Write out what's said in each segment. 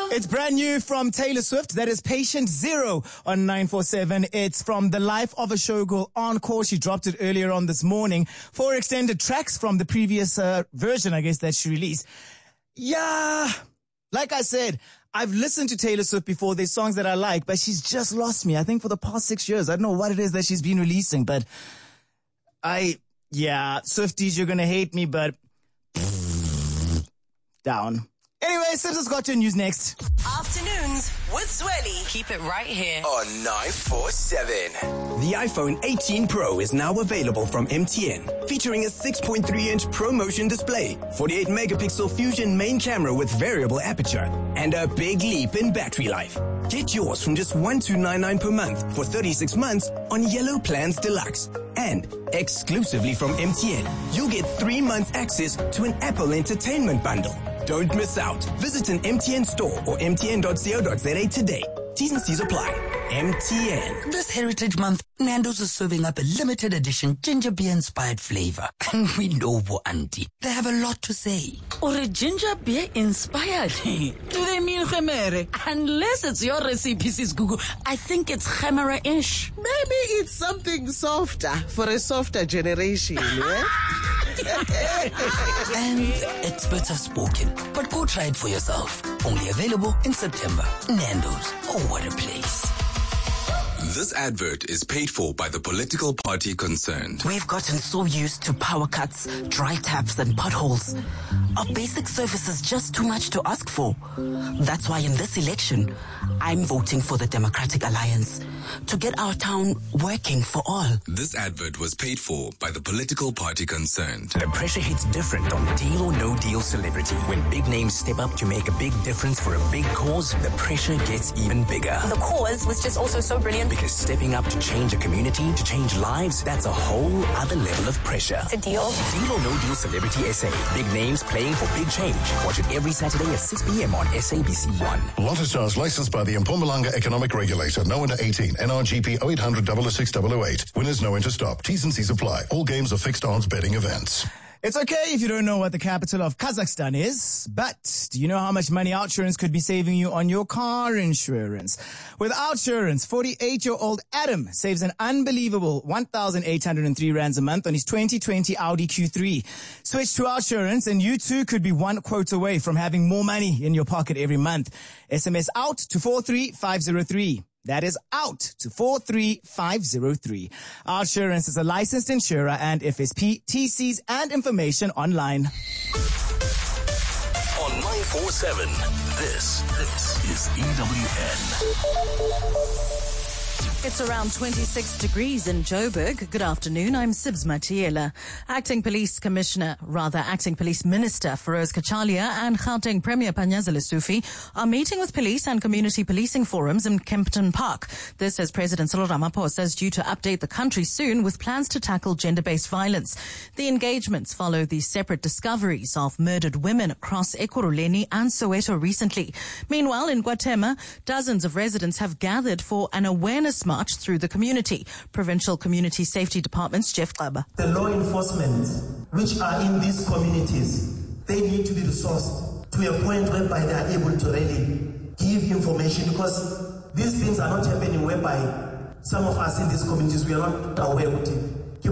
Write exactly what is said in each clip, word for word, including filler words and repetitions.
It's brand new from Taylor Swift. That is Patient Zero on nine four seven. It's from The Life of a Showgirl Encore. She dropped it earlier on this morning. Four extended tracks from the previous uh, version, I guess, that she released. Yeah, like I said, I've listened to Taylor Swift before. There's songs that I like, but she's just lost me. I think for the past six years. I don't know what it is that she's been releasing, but I, yeah, Swifties, you're going to hate me, but down. Anyway, Sips has got your news next. Afternoons with Zweli. Keep it right here on nine four seven. The iPhone eighteen Pro is now available from M T N, featuring a six point three inch ProMotion display, forty-eight megapixel Fusion main camera with variable aperture, and a big leap in battery life. Get yours from just one thousand two hundred ninety-nine dollars per month for thirty-six months on Yellow Plans Deluxe. And exclusively from M T N, you'll get three months access to an Apple Entertainment bundle. Don't miss out. Visit an M T N store or m t n dot co dot z a today. T's and C's apply. M T N. This Heritage Month, Nando's is serving up a limited edition ginger beer inspired flavor. And we know Bo Auntie, they have a lot to say. Or a ginger beer inspired? Do they mean Gemere? Unless it's your recipe, Sis Gugu, I think it's Gemere-ish. Maybe it's something softer for a softer generation, yeah? And experts have spoken, but go try it for yourself. Only available in September. Nando's. Oh, what a place. This advert is paid for by the political party concerned. We've gotten so used to power cuts, dry taps, and potholes. Our basic service is just too much to ask for. That's why in this election, I'm voting for the Democratic Alliance to get our town working for all. This advert was paid for by the political party concerned. The pressure hits different on Deal or No Deal Celebrity. When big names step up to make a big difference for a big cause, the pressure gets even bigger. The cause was just also so brilliant. Because stepping up to change a community, to change lives, that's a whole other level of pressure. It's a deal. Deal or No Deal Celebrity S A. Big names playing for big change. Watch it every Saturday at six p.m. on S A B C one. Lotto Stars licensed by the Mpumalanga Economic Regulator. No under eighteen. N R G P oh eight hundred, oh oh six, oh oh eight. Winners know when to stop. T's and C's apply. All games are fixed odds betting events. It's okay if you don't know what the capital of Kazakhstan is, but do you know how much money Outsurance could be saving you on your car insurance? With Outsurance, forty-eight-year-old Adam saves an unbelievable one thousand eight hundred three rands a month on his twenty twenty Audi Q three. Switch to Outsurance and you too could be one quote away from having more money in your pocket every month. S M S out to four three five zero three. That is out to four three five zero three. Outsurance is a licensed insurer and F S P, T Cs and information online. On nine four seven, this, this is E W N. It's around twenty-six degrees in Joburg. Good afternoon. I'm Sibs Matiela. Acting Police Commissioner, rather Acting Police Minister Feroz Kachalia and Gauteng Premier Panyaza Lesufi are meeting with police and community policing forums in Kempton Park. This as President Cyril Ramaphosa is due to update the country soon with plans to tackle gender-based violence. The engagements follow the separate discoveries of murdered women across Ekurhuleni and Soweto recently. Meanwhile, in Guatemala, dozens of residents have gathered for an awareness march through the community. Provincial Community Safety Department's Jeff Klaba. The law enforcement which are in these communities, they need to be resourced to a point whereby they are able to really give information, because these things are not happening whereby some of us in these communities, we are not aware of it.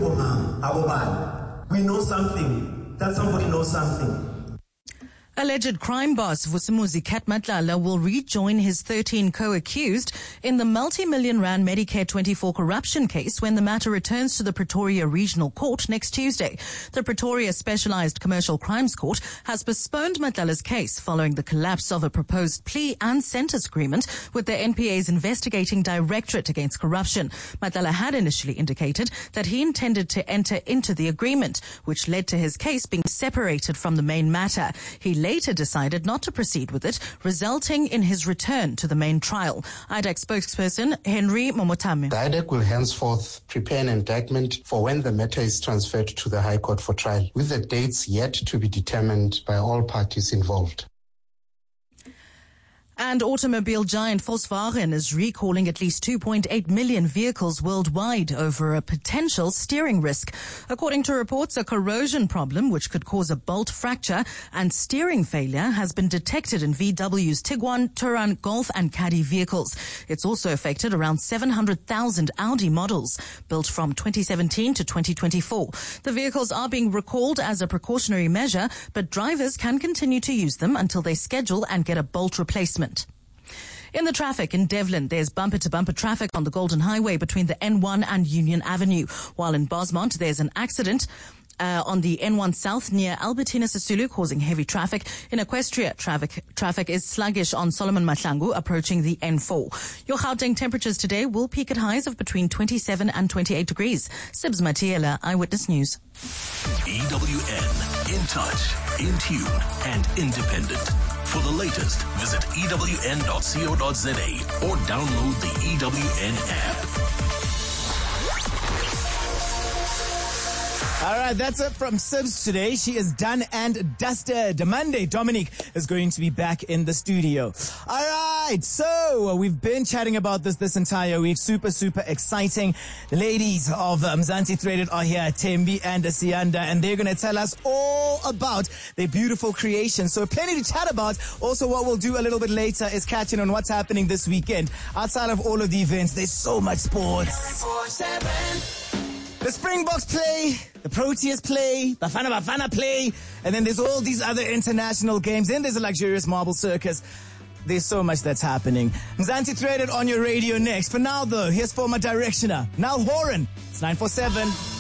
We know something, that somebody knows something. Alleged crime boss Vusimuzi Katmatlala will rejoin his thirteen co-accused in the multi-million rand Medicare twenty-four corruption case when the matter returns to the Pretoria Regional Court next Tuesday. The Pretoria Specialized Commercial Crimes Court has postponed Matlala's case following the collapse of a proposed plea and sentence agreement with the N P A's investigating Directorate Against Corruption. Matlala had initially indicated that he intended to enter into the agreement, which led to his case being separated from the main matter. He later decided not to proceed with it, resulting in his return to the main trial. I D A C spokesperson Henry Momotami. The I D A C will henceforth prepare an indictment for when the matter is transferred to the High Court for trial, with the dates yet to be determined by all parties involved. And automobile giant Volkswagen is recalling at least two point eight million vehicles worldwide over a potential steering risk. According to reports, a corrosion problem which could cause a bolt fracture and steering failure has been detected in V W's Tiguan, Touran, Golf and Caddy vehicles. It's also affected around seven hundred thousand Audi models built from twenty seventeen to twenty twenty-four. The vehicles are being recalled as a precautionary measure, but drivers can continue to use them until they schedule and get a bolt replacement. In the traffic in Devlin, there's bumper-to-bumper traffic on the Golden Highway between the N one and Union Avenue, while in Bosmont there's an accident Uh, on the N one South near Albertina Sisulu, causing heavy traffic. In Equestria, traffic traffic is sluggish on Solomon Mahlangu, approaching the N four. Your Gauteng temperatures today will peak at highs of between twenty-seven and twenty-eight degrees. Sibs Matiela, Eyewitness News. E W N, in touch, in tune, and independent. For the latest, visit E W N dot co dot za or download the E W N app. All right, that's it from Sibs today. She is done and dusted. Monday, Dominique is going to be back in the studio. All right, so we've been chatting about this this entire week. Super, super exciting. The ladies of uh, Mzansi Threaded are here, Tembi and Sianda, and they're going to tell us all about their beautiful creation. So plenty to chat about. Also, what we'll do a little bit later is catching on what's happening this weekend. Outside of all of the events, there's so much sports. The Springboks play, the Proteas play, Bafana Bafana play, and then there's all these other international games. Then there's a luxurious marble circus. There's so much that's happening. Mzansi Threaded on your radio next. For now, though, here's former directioner Nal Horan. It's nine four seven.